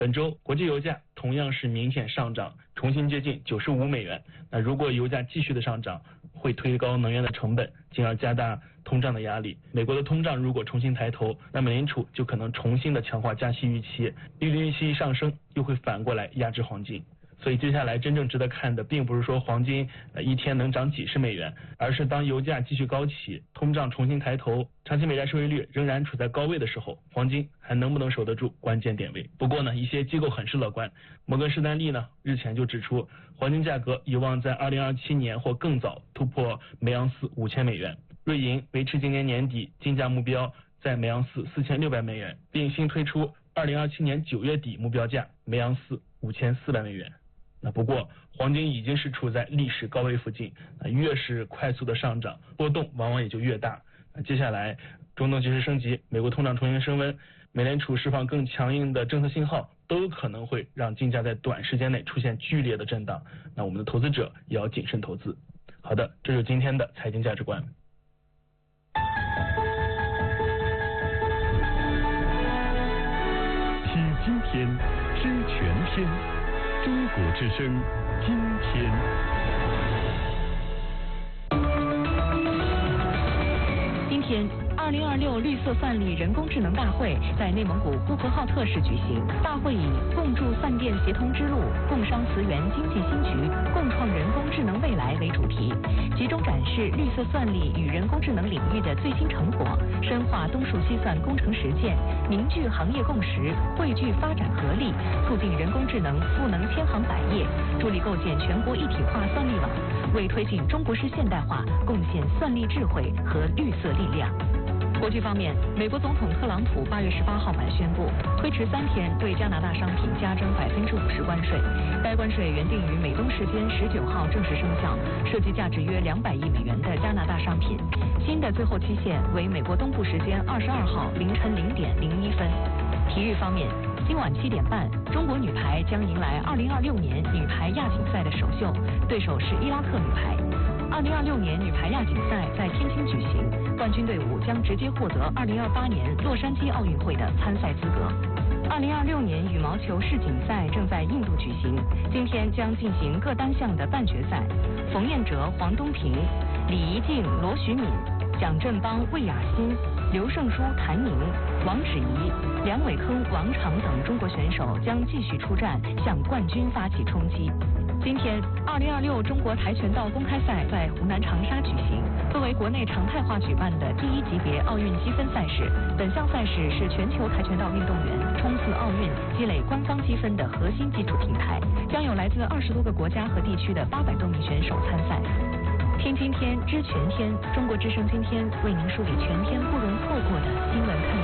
本周国际油价同样是明显上涨，重新接近95美元。那如果油价继续的上涨，会推高能源的成本，进而加大通胀的压力。美国的通胀如果重新抬头，那美联储就可能重新的强化加息预期，利率预期一上升，又会反过来压制黄金。所以接下来真正值得看的，并不是说黄金一天能涨几十美元，而是当油价继续高企，通胀重新抬头，长期美债收益率仍然处在高位的时候，黄金还能不能守得住关键点位。不过呢，一些机构很是乐观，摩根士丹利呢日前就指出，黄金价格有望在2027年或更早突破每盎司5000美元。瑞银维持今年年底金价目标在每盎司4600美元，并新推出2027年9月底目标价每盎司5400美元。那不过黄金已经是处在历史高位附近，越是快速的上涨，波动往往也就越大。接下来中东局势升级，美国通胀重新升温，美联储释放更强硬的政策信号，都有可能会让金价在短时间内出现剧烈的震荡。那我们的投资者也要谨慎投资。好的，这就是今天的财经价值观。 听今天，知全天。中国之声，今天。 今天，2026绿色算力人工智能大会在内蒙古呼和浩特市举行。大会以“共筑饭店协同之路，共商磁源经济新局，共创人工智能未来”为主题，集中展示绿色算力与人工智能领域的最新成果，深化东数西算工程实践，凝聚行业共识，汇聚发展合力，促进人工智能赋能千行百业，助力构建全国一体化算力网，为推进中国式现代化贡献算力智慧和绿色力量。国际方面，美国总统特朗普8月18号晚宣布，推迟3天对加拿大商品加征50%关税。该关税原定于美东时间19号正式生效，涉及价值约200亿美元的加拿大商品。新的最后期限为美国东部时间22号凌晨0点01分。体育方面，今晚7点半，中国女排将迎来2026年女排亚锦赛的首秀，对手是伊拉克女排。2026年女排亚锦赛在天津举行，冠军队伍将直接获得2028年洛杉矶奥运会的参赛资格。2026年羽毛球世锦赛正在印度举行，今天将进行各单项的半决赛。冯彦哲、黄东萍、李怡静、罗徐敏、蒋振邦、魏雅欣、刘胜书、谭宁、王芷怡、梁伟铿、王昶等中国选手将继续出战，向冠军发起冲击。今天，2026中国跆拳道公开赛在湖南长沙举行。作为国内常态化举办的第1级别奥运积分赛事，本项赛事是全球跆拳道运动员冲刺奥运、积累官方积分的核心基础平台，将有来自20多个国家和地区的800多名选手参赛。听今天，知全天，中国之声今天为您梳理全天不容错过的新闻看点。